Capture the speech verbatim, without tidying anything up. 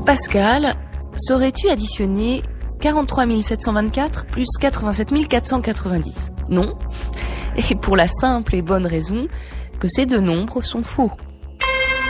Pascal, saurais-tu additionner quarante-trois mille sept cent vingt-quatre plus quatre-vingt-sept mille quatre cent quatre-vingt-dix? Non. Et pour la simple et bonne raison que ces deux nombres sont faux.